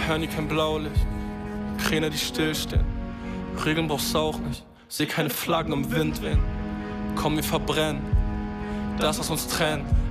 hören nie kein Blaulicht. Kräne, die stillstehen. Regeln brauchst du auch nicht. Seh keine Flaggen im Wind wehen. Komm, wir verbrennen das, was uns trennt.